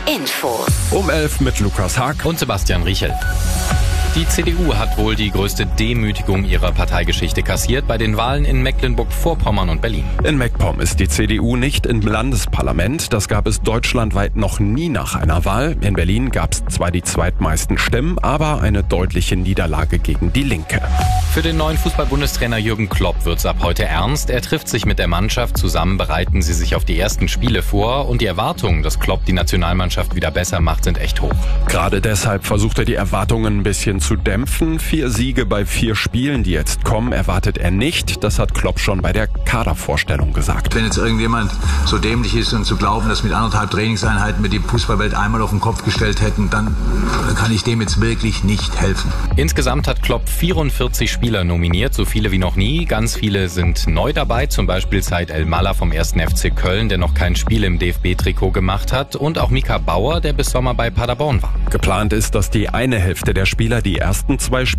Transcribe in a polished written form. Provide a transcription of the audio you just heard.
Infos. Um 11 mit Lukas Haag und Sebastian Riechel. Die CDU hat wohl die größte Demütigung ihrer Parteigeschichte kassiert bei den Wahlen in Mecklenburg-Vorpommern und Berlin. In MacPom ist die CDU nicht im Landesparlament. Das gab es deutschlandweit noch nie nach einer Wahl. In Berlin gab es zwar die zweitmeisten Stimmen, aber eine deutliche Niederlage gegen die Linke. Für den neuen Fußball-Bundestrainer Jürgen Klopp wird's ab heute ernst. Er trifft sich mit der Mannschaft, zusammen bereiten sie sich auf die ersten Spiele vor und die Erwartungen, dass Klopp die Nationalmannschaft wieder besser macht, sind echt hoch. Gerade deshalb versucht er die Erwartungen ein bisschen zu dämpfen. 4 Siege bei 4 Spielen, die jetzt kommen, erwartet er nicht. Das hat Klopp schon bei der Kadervorstellung gesagt. Wenn jetzt irgendjemand so dämlich ist und zu glauben, dass mit 1,5 Trainingseinheiten wir die Fußballwelt einmal auf den Kopf gestellt hätten, dann kann ich dem jetzt wirklich nicht helfen. Insgesamt hat Klopp 44 Spieler nominiert, so viele wie noch nie. Ganz viele sind neu dabei, zum Beispiel Said El-Mallah vom 1. FC Köln, der noch kein Spiel im DFB-Trikot gemacht hat, und auch Mika Bauer, der bis Sommer bei Paderborn war. Geplant ist, dass die eine Hälfte der Spieler die ersten 2 Spiele